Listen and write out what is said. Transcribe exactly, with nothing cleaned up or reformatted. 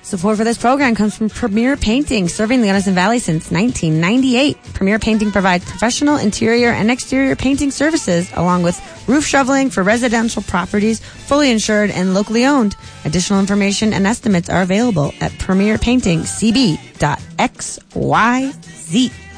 Support for this program comes from Premier Painting, serving the Gunnison Valley since nineteen ninety-eight. Premier Painting provides professional interior and exterior painting services, along with roof shoveling for residential properties, fully insured and locally owned. Additional information and estimates are available at premier painting c b dot x y z.